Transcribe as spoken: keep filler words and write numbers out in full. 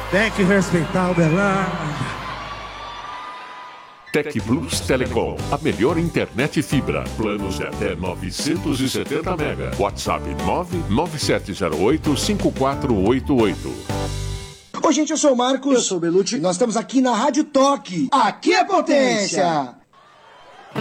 Tem que respeitar o Berlândia. Tec Plus Telecom, a melhor internet fibra. Planos de até novecentos e setenta mega. WhatsApp nove nove sete zero oito cinco quatro oito oito. Oi, gente, eu sou o Marcos. Eu sou o Belucci. Nós estamos aqui na Rádio Toque. Aqui é potência.